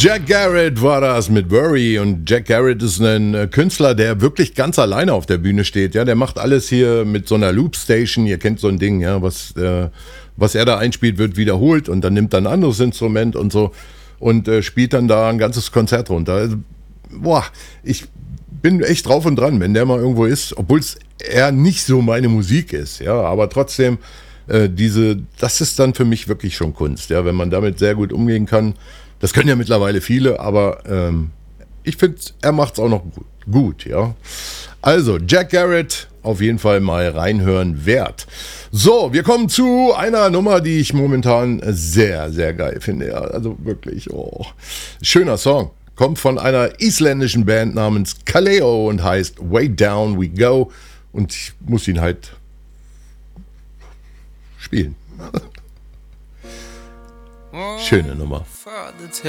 Jack Garratt war das mit Worry, und Jack Garratt ist ein Künstler, der wirklich ganz alleine auf der Bühne steht. Ja, der macht alles hier mit so einer Loopstation. Ihr kennt so ein Ding, ja, was er da einspielt, wird wiederholt und dann nimmt er ein anderes Instrument und so und spielt dann da ein ganzes Konzert runter. Also, ich bin echt drauf und dran, wenn der mal irgendwo ist, obwohl es eher nicht so meine Musik ist, ja, aber trotzdem das ist dann für mich wirklich schon Kunst, ja, wenn man damit sehr gut umgehen kann. Das können ja mittlerweile viele, aber ich finde, er macht es auch noch gut, ja. Also, Jack Garratt, auf jeden Fall mal reinhören wert. So, wir kommen zu einer Nummer, die ich momentan sehr, sehr geil finde. Ja, also wirklich, schöner Song. Kommt von einer isländischen Band namens Kaleo und heißt Way Down We Go. Und ich muss ihn halt spielen. Schöne Nummer.